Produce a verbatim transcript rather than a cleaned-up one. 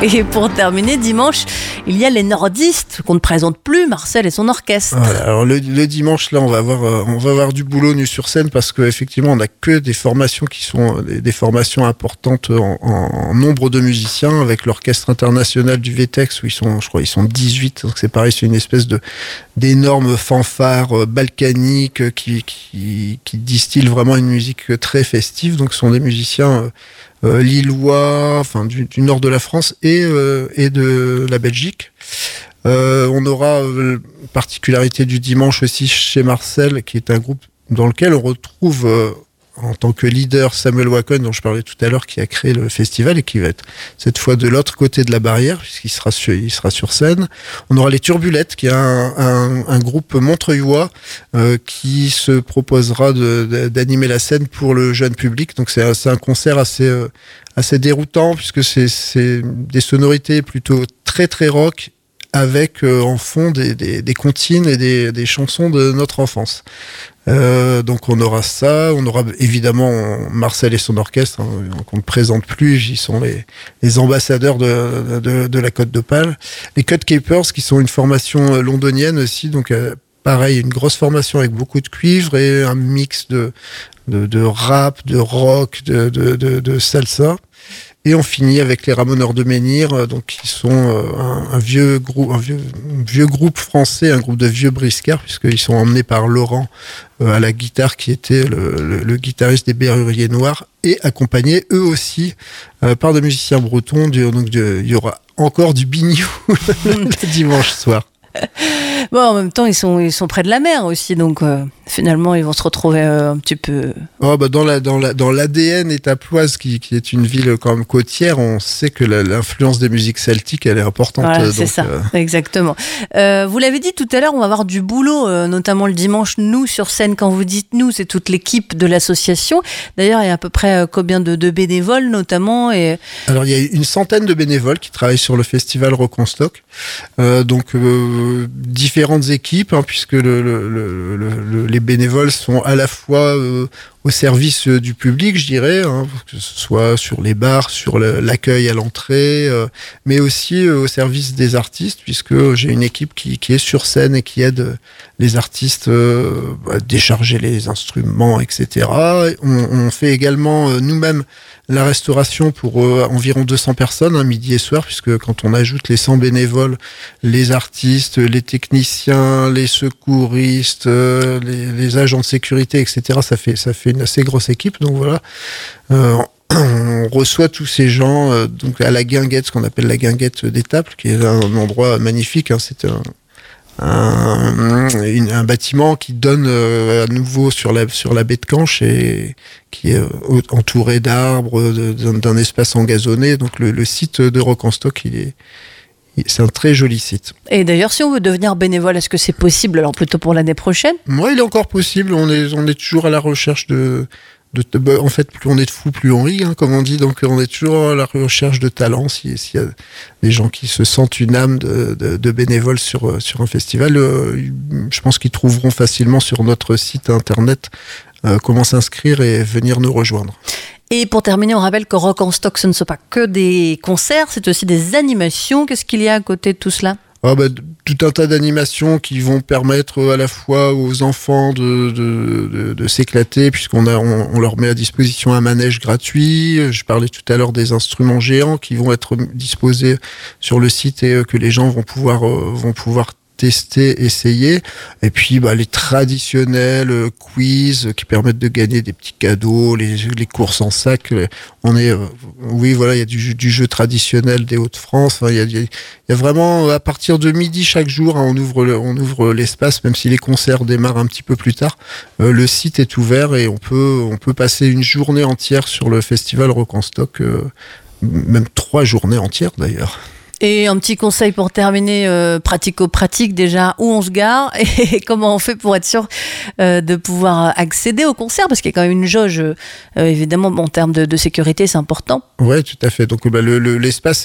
Et pour terminer, dimanche, il y a les nordistes qu'on ne présente plus, Marcel et son orchestre. Voilà, alors le, le dimanche, là, on va avoir, euh, on va avoir du boulot nu sur scène parce qu'effectivement, on n'a que des formations qui sont des, des formations importantes en, en, en nombre de musiciens avec l'Orchestre international du V T E X où ils sont, je crois, ils sont dix-huit. Donc c'est pareil, c'est une espèce de d'énormes fanfares euh, balkaniques euh, qui, qui, qui distillent vraiment une musique très festive. Donc ce sont des musiciens euh, Euh, lillois, enfin du, du nord de la France et, euh, et de la Belgique. Euh, on aura euh, particularité du dimanche aussi chez Marcel, qui est un groupe dans lequel on retrouve euh, en tant que leader Samuel Wacon, dont je parlais tout à l'heure, qui a créé le festival et qui va être cette fois de l'autre côté de la barrière, puisqu'il sera sur, il sera sur scène. On aura les Turbulettes, qui est un, un, un groupe montreuillois euh, qui se proposera de, de, d'animer la scène pour le jeune public. Donc c'est un, c'est un concert assez, euh, assez déroutant, puisque c'est, c'est des sonorités plutôt très très rock, avec euh, en fond des, des, des comptines et des, des chansons de notre enfance. Euh, donc on aura ça, on aura évidemment Marcel et son orchestre, hein, qu'on ne présente plus, ils sont les, les ambassadeurs de, de, de la Côte d'Opale. Les Cut Capers, qui sont une formation londonienne aussi, donc euh, pareil, une grosse formation avec beaucoup de cuivre et un mix de, de, de rap, de rock, de, de, de, de salsa. Et on finit avec les Ramoneurs de Menhir, donc qui sont un, un vieux groupe, un vieux, un vieux groupe français, un groupe de vieux briscards, puisqu'ils sont emmenés par Laurent euh, à la guitare, qui était le, le, le guitariste des Berruriers Noirs, et accompagnés eux aussi euh, par des musiciens bretons. Du, donc il y aura encore du biniou le dimanche soir. Bon, en même temps, ils sont, ils sont près de la mer aussi, donc euh, finalement, ils vont se retrouver euh, un petit peu... Oh, bah dans, la, dans, la, dans l'A D N étapoise, qui, qui est une ville quand même côtière, on sait que la, l'influence des musiques celtiques, elle est importante. Voilà, donc, c'est ça, euh... exactement. Euh, vous l'avez dit tout à l'heure, on va avoir du boulot, euh, notamment le dimanche, nous, sur scène. Quand vous dites nous, c'est toute l'équipe de l'association. D'ailleurs, il y a à peu près euh, combien de, de bénévoles, notamment et... Alors, il y a une centaine de bénévoles qui travaillent sur le festival Rock en Stock. Euh, donc, euh, différentes équipes, hein, puisque le, le, le, le, les bénévoles sont à la fois euh, au service euh, du public, je dirais, hein, que ce soit sur les bars, sur le, l'accueil à l'entrée, euh, mais aussi euh, au service des artistes, puisque j'ai une équipe qui, qui est sur scène et qui aide les artistes euh, à décharger les instruments, et cetera. On, on fait également euh, nous-mêmes la restauration pour euh, environ deux cents personnes, hein, midi et soir, puisque quand on ajoute les cent bénévoles, les artistes, les techniciens, les secouristes, euh, les, les agents de sécurité, et cetera, ça fait, ça fait une assez grosse équipe. Donc voilà, euh, on reçoit tous ces gens euh, donc à la guinguette, ce qu'on appelle la guinguette d'Étaples, qui est un endroit magnifique. Hein, c'est un Un, une, un bâtiment qui donne euh, à nouveau sur la, sur la baie de Canche et qui est euh, entouré d'arbres, de, d'un, d'un espace engazonné. Donc le, le site de Rock en Stock, il est, il, c'est un très joli site. Et d'ailleurs, si on veut devenir bénévole, est-ce que c'est possible, alors plutôt pour l'année prochaine ? Moi, il est encore possible. On est, on est toujours à la recherche de... De, de, en fait, plus on est de fous, plus on rit, hein, comme on dit. Donc, on est toujours à la recherche de talents. S'il si y a des gens qui se sentent une âme de, de, de bénévoles sur, sur un festival, euh, je pense qu'ils trouveront facilement sur notre site internet euh, comment s'inscrire et venir nous rejoindre. Et pour terminer, on rappelle que Rock en Stock, ce ne sont pas que des concerts, c'est aussi des animations. Qu'est-ce qu'il y a à côté de tout cela ? Ah bah, tout un tas d'animations qui vont permettre à la fois aux enfants de, de, de, de s'éclater, puisqu'on a, on, on leur met à disposition un manège gratuit. Je parlais tout à l'heure des instruments géants qui vont être disposés sur le site et que les gens vont pouvoir, vont pouvoir tester, essayer. Et puis bah, les traditionnels euh, quiz qui permettent de gagner des petits cadeaux, les, les courses en sac. Les, on est, euh, oui, voilà, il y a du, du jeu traditionnel des Hauts-de-France. Enfin, il y a, il y a vraiment, à partir de midi chaque jour, hein, on ouvre le, on ouvre l'espace, même si les concerts démarrent un petit peu plus tard. Euh, le site est ouvert et on peut, on peut passer une journée entière sur le festival Rock en Stock, euh, même trois journées entières d'ailleurs. Et un petit conseil pour terminer, euh, pratico-pratique déjà, où on se gare et comment on fait pour être sûr euh, de pouvoir accéder au concert, parce qu'il y a quand même une jauge, euh, évidemment, en termes de, de sécurité, c'est important. Ouais, tout à fait. Donc bah, le, le, l'espace